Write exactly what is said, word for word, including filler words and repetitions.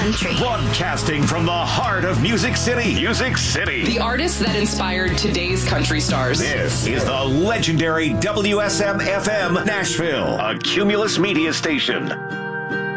country. Broadcasting from the heart of Music City. Music City. The artists that inspired today's country stars. This is the legendary W S M F M Nashville, a Cumulus media station.